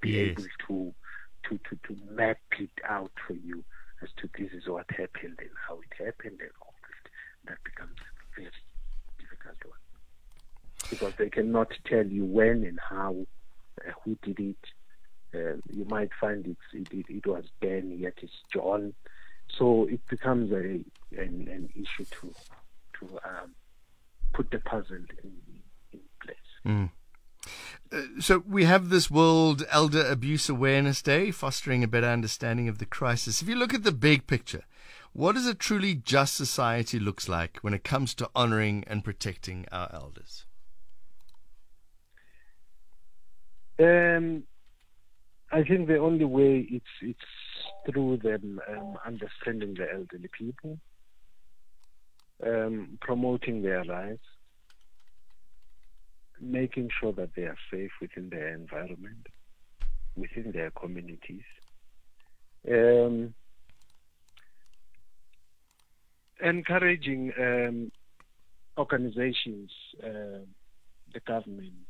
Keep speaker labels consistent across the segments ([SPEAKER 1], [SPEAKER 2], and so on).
[SPEAKER 1] be able to map it out for you as to this is what happened and how it happened and all that. That becomes a very difficult one. Because they cannot tell you when and how, who did it. You might find it was Ben, yet it's John. So it becomes an issue to put the puzzle in place.
[SPEAKER 2] Mm. So we have this World Elder Abuse Awareness Day, fostering a better understanding of the crisis. If you look at the big picture, what does a truly just society looks like when it comes to honoring and protecting our elders?
[SPEAKER 1] I think the only way it's through them understanding the elderly people, promoting their rights, making sure that they are safe within their environment, within their communities, encouraging organizations, the government,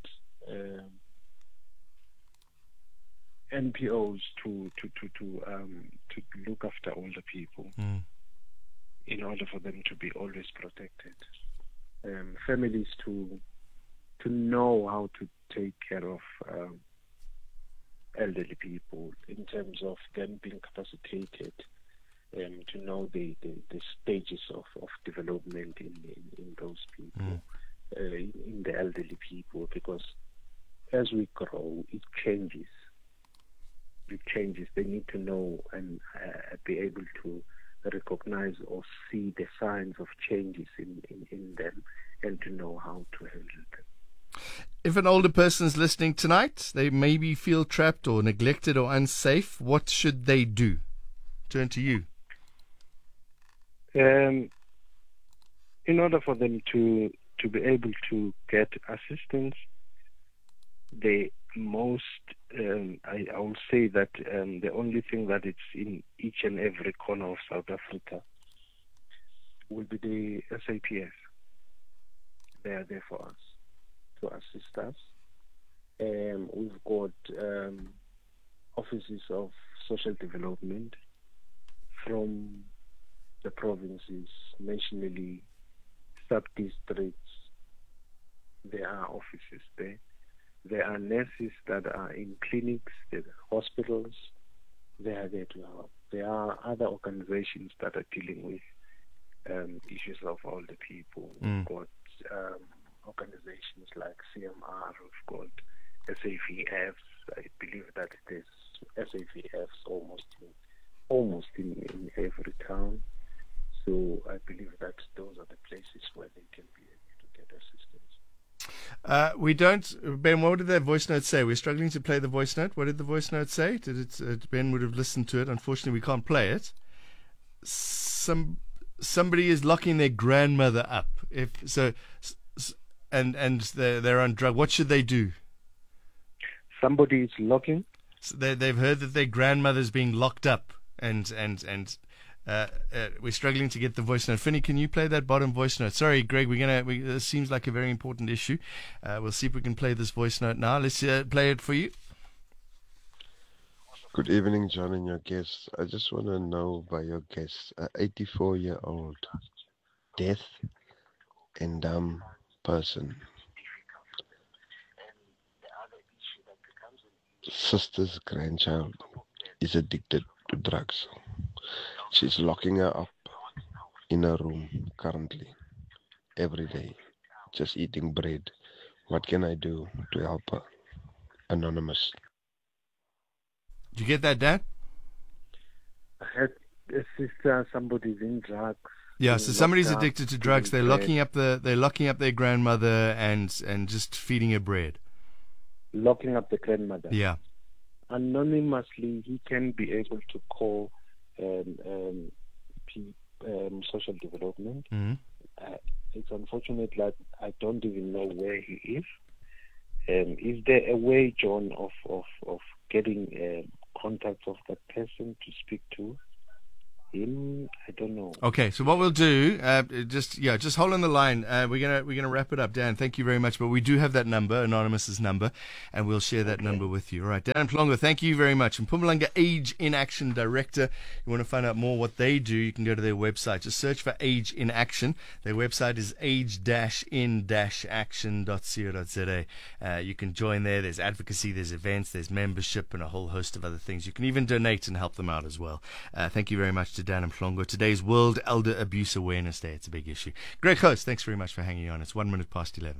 [SPEAKER 1] NPOs to look after older people in order for them to be always protected. Families to know how to take care of elderly people in terms of them being capacitated, to know the stages of development in those people, in the elderly people, because as we grow, it changes. They need to know and be able to recognize or see the signs of changes in them and to know how to handle them.
[SPEAKER 2] If an older person is listening tonight, they maybe feel trapped or neglected or unsafe, what should they do? Turn to you.
[SPEAKER 1] In order for them to be able to get assistance, the most, I will say that the only thing that it's in each and every corner of South Africa will be the SAPS. They are there for us, to assist us. We've got offices of social development from the provinces, nationally, sub-districts. There are offices there. There are nurses that are in clinics, there are hospitals. They are there to help. There are other organizations that are dealing with issues of older people. We've got organizations like CMR, we've got SAVFs. I believe that there's SAVFs almost in every town. So I believe that those are the places where they can be able to get assistance.
[SPEAKER 2] We don't, Ben, what did that voice note say? We're struggling to play the voice note. What did the voice note say? Ben would have listened to it. Unfortunately, we can't play it. Somebody is locking their grandmother up. And they're on drug. What should they do?
[SPEAKER 1] Somebody is locking?
[SPEAKER 2] So they've heard that their grandmother's being locked up, and we're struggling to get the voice note. Finney, can you play that bottom voice note? Sorry, Greg, this seems like a very important issue. We'll see if we can play this voice note now. Let's play it for you.
[SPEAKER 3] Good evening, John and your guests. I just want to know by your guests, 84-year-old deaf and dumb person, sister's grandchild is addicted to drugs. She's locking her up in a room currently, every day, just eating bread. What can I do to help her? Anonymous.
[SPEAKER 2] Did you get that, Dan?
[SPEAKER 1] I had a sister, somebody's in drugs.
[SPEAKER 2] Yeah, so somebody's addicted to drugs. They're locking up their grandmother and just feeding her bread.
[SPEAKER 1] Locking up the grandmother.
[SPEAKER 2] Yeah.
[SPEAKER 1] Anonymously, he can be able to call social development.
[SPEAKER 2] Mm-hmm.
[SPEAKER 1] It's unfortunate that I don't even know where he is. Is there a way, John, of getting contact of that person to speak to? him, I don't know.
[SPEAKER 2] Okay, so what we'll do, just hold on the line. We're gonna wrap it up, Dan. Thank you very much. But we do have that number, Anonymous's number, and we'll share that number with you. All right, Dan Mhlongo, thank you very much. And Mpumalanga Age in Action Director. You want to find out more what they do? You can go to their website. Just search for Age in Action. Their website is age-in-action.co.za. You can join there. There's advocacy, there's events, there's membership, and a whole host of other things. You can even donate and help them out as well. Thank you very much to Dan Mhlongo. Today's World Elder Abuse Awareness Day. It's a big issue. Greg Host, thanks very much for hanging on. It's 11:01.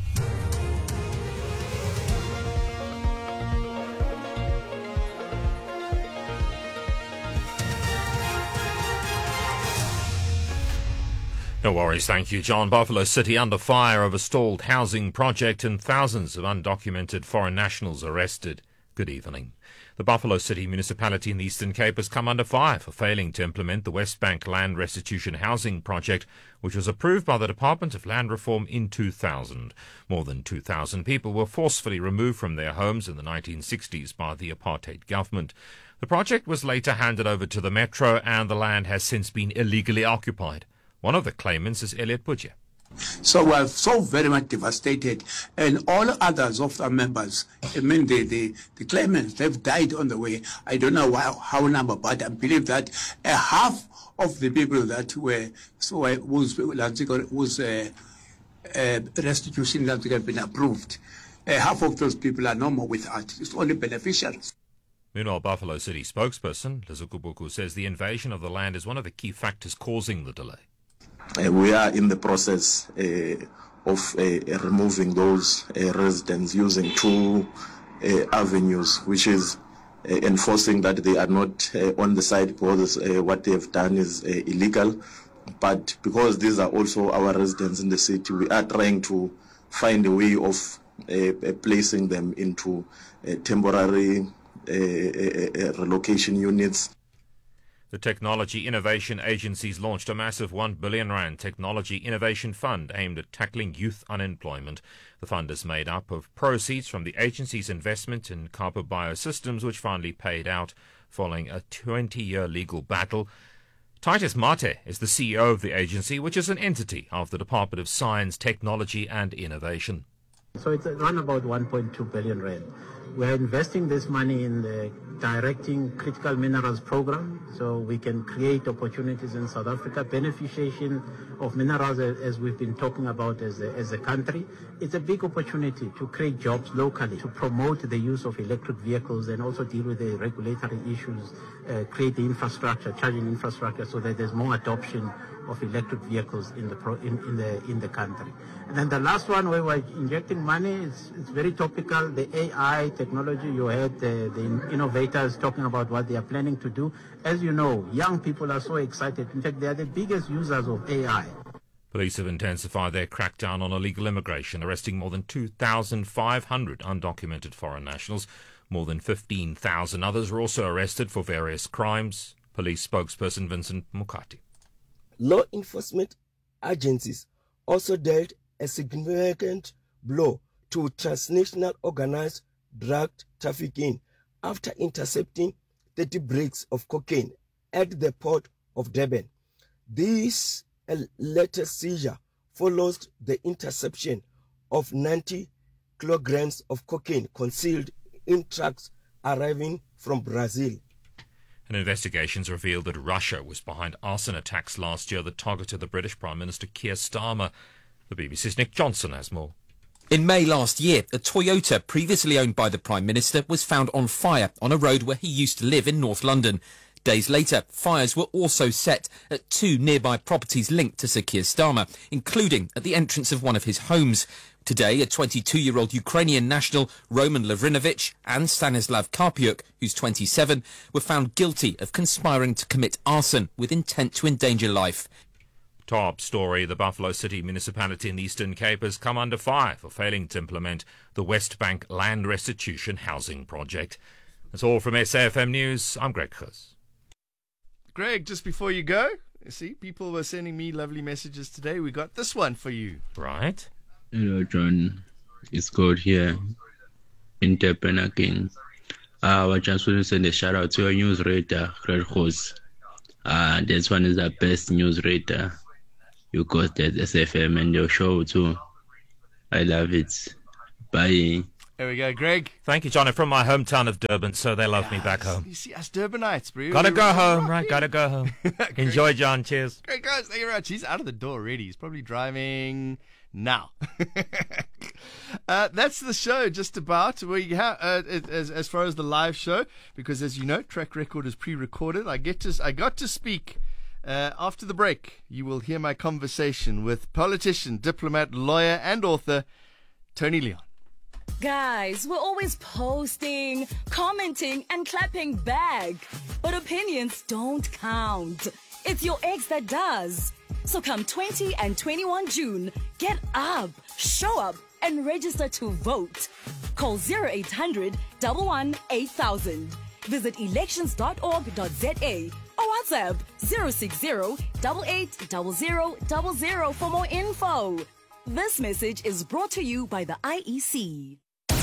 [SPEAKER 4] No worries, thank you, John. Buffalo City under fire of a stalled housing project and thousands of undocumented foreign nationals arrested. Good evening. The Buffalo City municipality in the Eastern Cape has come under fire for failing to implement the West Bank Land Restitution Housing Project, which was approved by the Department of Land Reform in 2000. More than 2,000 people were forcefully removed from their homes in the 1960s by the apartheid government. The project was later handed over to the Metro and the land has since been illegally occupied. One of the claimants is Elliot Butcher.
[SPEAKER 5] So we're so very much devastated, and all others of our members, I mean the claimants, they've died on the way. I don't know how number, but I believe that half of the people that were whose restitution that have been approved, half of those people are no more with us. It's only beneficiaries.
[SPEAKER 4] Meanwhile, Buffalo City spokesperson Lizuku Buku says the invasion of the land is one of the key factors causing the delay.
[SPEAKER 6] We are in the process of removing those residents using two avenues, which is enforcing that they are not on the site because what they have done is illegal. But because these are also our residents in the city, we are trying to find a way of placing them into temporary relocation units.
[SPEAKER 4] The Technology Innovation Agencies launched a massive R1 billion Technology Innovation Fund aimed at tackling youth unemployment. The fund is made up of proceeds from the agency's investment in Kapa Biosystems, which finally paid out following a 20-year legal battle. Titus Mate is the CEO of the agency, which is an entity of the Department of Science, Technology and Innovation.
[SPEAKER 7] So it's around about 1.2 billion rand. We're investing this money in the Directing Critical Minerals program, so we can create opportunities in South Africa, beneficiation of minerals as we've been talking about as a country. It's a big opportunity to create jobs locally, to promote the use of electric vehicles and also deal with the regulatory issues, create the infrastructure, charging infrastructure, so that there's more adoption of electric vehicles in the country. And then the last one, where we're injecting money, it's very topical. The AI technology, you heard the innovators talking about what they are planning to do. As you know, young people are so excited. In fact, they are the biggest users of AI.
[SPEAKER 4] Police have intensified their crackdown on illegal immigration, arresting more than 2,500 undocumented foreign nationals. More than 15,000 others were also arrested for various crimes. Police spokesperson Vincent Mukati.
[SPEAKER 8] Law enforcement agencies also dealt a significant blow to transnational organized drug trafficking after intercepting 30 bricks of cocaine at the port of Durban. This latest seizure follows the interception of 90 kilograms of cocaine concealed in trucks arriving from Brazil.
[SPEAKER 4] And investigations revealed that Russia was behind arson attacks last year that targeted the British Prime Minister Keir Starmer. The BBC's Nick Johnson has more.
[SPEAKER 9] In May last year, a Toyota previously owned by the Prime Minister was found on fire on a road where he used to live in North London. Days later, fires were also set at two nearby properties linked to Sir Keir Starmer, including at the entrance of one of his homes. Today, a 22-year-old Ukrainian national, Roman Lavrinovich, and Stanislav Karpiuk, who's 27, were found guilty of conspiring to commit arson with intent to endanger life.
[SPEAKER 4] Top story, the Buffalo City municipality in the Eastern Cape has come under fire for failing to implement the West Bank Land Restitution Housing Project. That's all from SAFM News. I'm Greg Khus.
[SPEAKER 2] Greg, just before you go, you see, people were sending me lovely messages today. We got this one for you.
[SPEAKER 4] Right.
[SPEAKER 10] Hello, John. It's good here in Durban again. I just want to send a shout out to your news reader, Greg Khus. This one is the best news reader. You got that SFM and your show too. I love it. Bye.
[SPEAKER 2] There we go, Greg.
[SPEAKER 4] Thank you, John. I'm from my hometown of Durban, so they love me back home.
[SPEAKER 2] You see, us Durbanites, bro.
[SPEAKER 4] Gotta go home, right? Gotta go home. Enjoy, John. Cheers.
[SPEAKER 2] Great, guys. Thank you very much. He's out of the door already. He's probably driving now. That's the show, just about. We have as far as the live show, because as you know, Track Record is pre-recorded. I got to speak after the break. You will hear my conversation with politician, diplomat, lawyer, and author Tony Leon.
[SPEAKER 11] Guys, we're always posting, commenting, and clapping back. But opinions don't count. It's your ex that does. So come 20 and 21 June, get up, show up, and register to vote. Call 0800 11 8000. Visit elections.org.za or WhatsApp 060 880000 for more info. This message is brought to you by the IEC.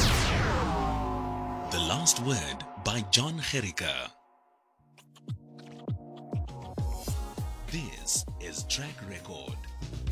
[SPEAKER 12] The Last Word by John Gericke. This is Track Record.